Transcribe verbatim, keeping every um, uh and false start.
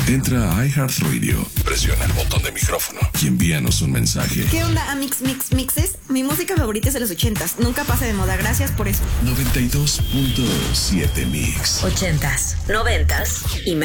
Entra a iHeartRadio, presiona el botón de micrófono y envíanos un mensaje. ¿Qué onda, Amix Mix Mixes? Mi música favorita es de los ochentas. Nunca pasa de moda. Gracias por eso. noventa y dos punto siete Mix. Ochentas, noventas y